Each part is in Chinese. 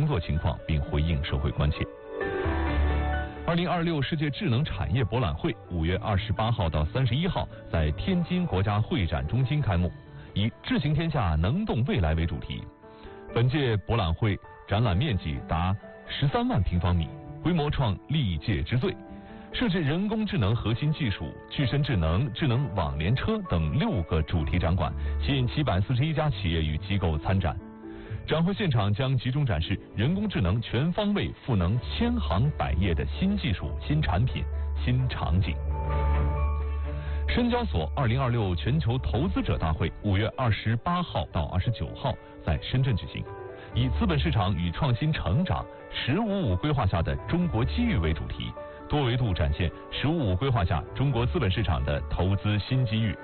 作情况，并回应社会关切。2026世界智能产业博览会5月28号到31号在天津国家会展中心开幕，以“智行天下，能动未来”为主题。本届博览会展览面积达13万平方米，规模创历届之最。设置人工智能核心技术、具身智能、智能网联车等6个主题展馆，吸引741家企业与机构参展。展会现场将集中展示人工智能全方位赋能千行百业的新技术、新产品、新场景。深交所2026全球投资者大会5月28号到29号在深圳举行，以资本市场与创新成长“15+5”规划下的中国机遇为主题，多维度展现“15+5”规划下中国资本市场的投资新机遇。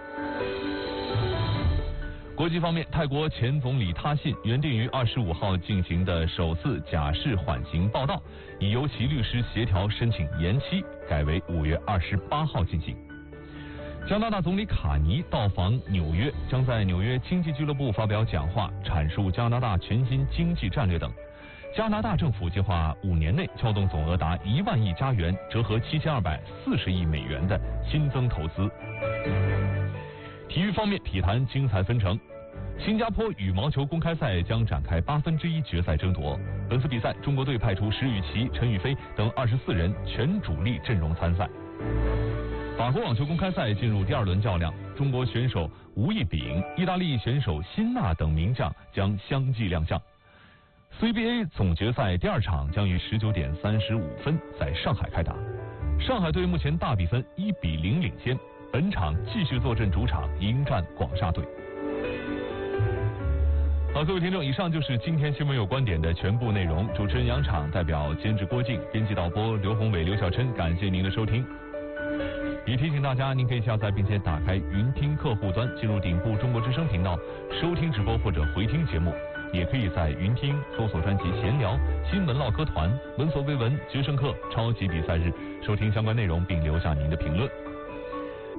国际方面，泰国前总理他信原定于25号进行的首次假释缓刑报到，已由其律师协调申请延期，改为5月28号进行。加拿大总理卡尼到访纽约，将在纽约经济俱乐部发表讲话，阐述加拿大全新经济战略等。加拿大政府计划5年内撬动总额达1万亿加元，折合7240亿美元的新增投资。体育方面，体坛精彩纷呈。新加坡羽毛球公开赛将展开1/8决赛争夺。本次比赛，中国队派出石宇奇、陈雨菲等24人全主力阵容参赛。法国网球公开赛进入第2轮较量，中国选手吴亦丙、意大利选手辛纳等名将将相继亮相。CBA 总决赛第2场将于19点35分在上海开打，上海队目前大比分1-0领先。本场继续坐镇主场迎战广厦队。好，各位听众，以上就是今天新闻有观点的全部内容。主持人杨昶，代表监制郭靖，编辑导播刘宏伟、刘小琛，感谢您的收听。也提醒大家，您可以下载并且打开云听客户端，进入顶部中国之声频道收听直播或者回听节目。也可以在云听搜索专辑闲聊、新闻唠嗑团、闻所未闻、决胜课、超级比赛日，收听相关内容并留下您的评论。